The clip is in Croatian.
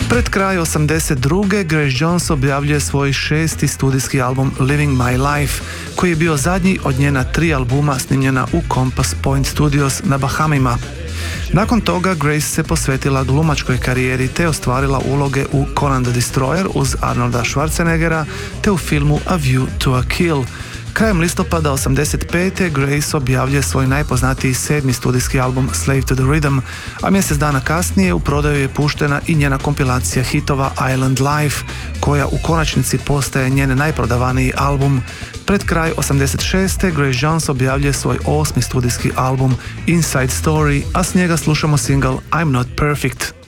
Pred kraj 82. Grace Jones objavljuje svoj 6. studijski album Living My Life, koji je bio zadnji od njena 3 albuma snimljena u Compass Point Studios na Bahamima. Nakon toga Grace se posvetila glumačkoj karijeri te ostvarila uloge u Conan the Destroyer uz Arnolda Schwarzeneggera te u filmu A View to a Kill. Krajem listopada 85. Grace objavljuje svoj najpoznatiji 7. studijski album Slave to the Rhythm, a mjesec dana kasnije u prodaju je puštena i njena kompilacija hitova Island Life, koja u konačnici postaje njen najprodavaniji album. Pred kraj 86. Grace Jones objavljuje svoj 8. studijski album Inside Story, a s njega slušamo single I'm Not Perfect.